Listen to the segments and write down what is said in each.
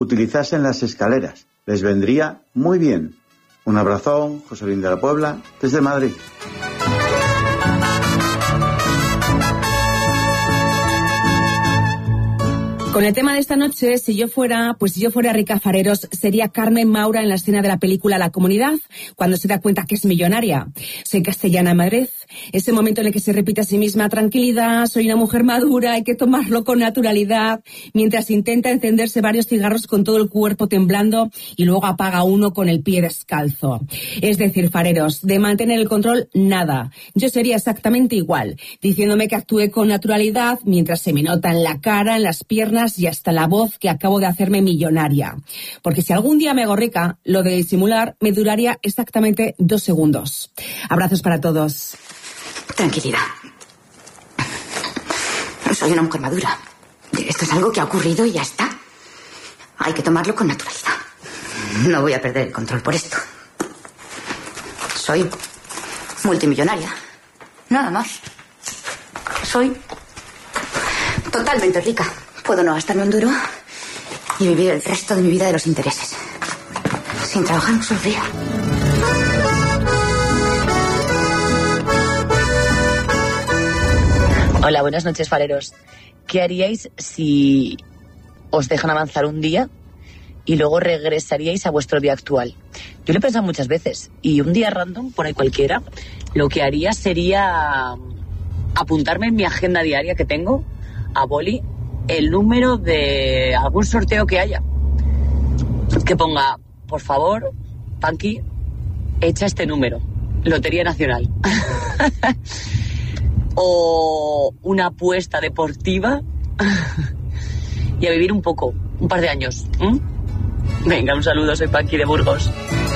utilizasen las escaleras. Les vendría muy bien. Un abrazón, Joselín de la Puebla, desde Madrid. Con el tema de esta noche, si yo fuera Rica Fareros, sería Carmen Maura en la escena de la película La Comunidad, cuando se da cuenta que es millonaria. Soy castellana en Madrid. Ese momento en el que se repite a sí misma: tranquilidad, soy una mujer madura, hay que tomarlo con naturalidad, mientras intenta encenderse varios cigarros con todo el cuerpo temblando y luego apaga uno con el pie descalzo. Es decir, Fareros, de mantener el control, nada. Yo sería exactamente igual, diciéndome que actúe con naturalidad mientras se me nota en la cara, en las piernas y hasta la voz que acabo de hacerme millonaria. Porque si algún día me hago rica, lo de disimular me duraría exactamente 2 segundos. Abrazos para todos. Tranquilidad. Soy una mujer madura. Esto es algo que ha ocurrido y ya está. Hay que tomarlo con naturalidad. No voy a perder el control por esto. Soy multimillonaria. Nada más. Soy totalmente rica. Puedo no gastarme un duro y vivir el resto de mi vida de los intereses. Sin trabajar un solo día. Hola, buenas noches, fareros. ¿Qué haríais si os dejan avanzar un día y luego regresaríais a vuestro día actual? Yo lo he pensado muchas veces y un día random, por ahí cualquiera, lo que haría sería apuntarme en mi agenda diaria que tengo a boli el número de algún sorteo que haya. Que ponga, por favor, Panqui, echa este número. Lotería Nacional. O una apuesta deportiva. Y a vivir un poco, un par de años. Venga, un saludo, soy Panqui de Burgos.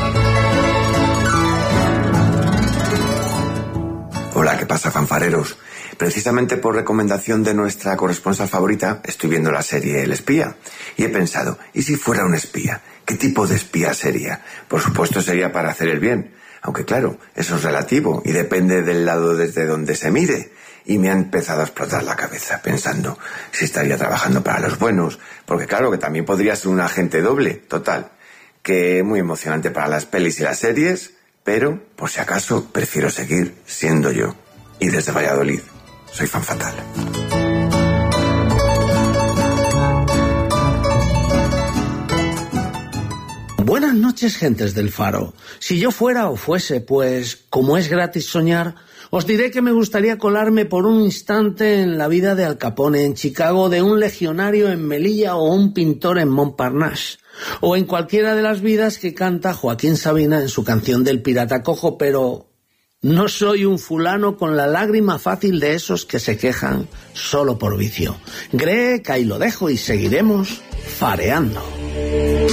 Hola, ¿qué pasa, fanfareros? Precisamente por recomendación de nuestra corresponsal favorita, estoy viendo la serie El Espía. Y he pensado, ¿y si fuera un espía? ¿Qué tipo de espía sería? Por supuesto sería para hacer el bien. Aunque claro, eso es relativo y depende del lado desde donde se mire. Y me ha empezado a explotar la cabeza pensando si estaría trabajando para los buenos. Porque claro, que también podría ser un agente doble, total. Que es muy emocionante para las pelis y las series, pero por si acaso prefiero seguir siendo yo. Y desde Valladolid. Soy fan fatal. Buenas noches, gentes del Faro. Si yo fuera o fuese, pues, como es gratis soñar, os diré que me gustaría colarme por un instante en la vida de Al Capone en Chicago, de un legionario en Melilla o un pintor en Montparnasse, o en cualquiera de las vidas que canta Joaquín Sabina en su canción del Pirata Cojo, pero no soy un fulano con la lágrima fácil de esos que se quejan solo por vicio. Greg, ahí lo dejo y seguiremos fareando.